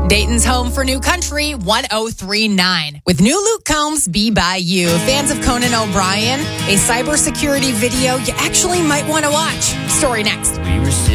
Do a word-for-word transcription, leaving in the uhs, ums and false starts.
Dayton's home for new country, one oh three point nine. With new Luke Combs, Be By You. Fans of Conan O'Brien, a cybersecurity video you actually might want to watch. Story next. We were sitting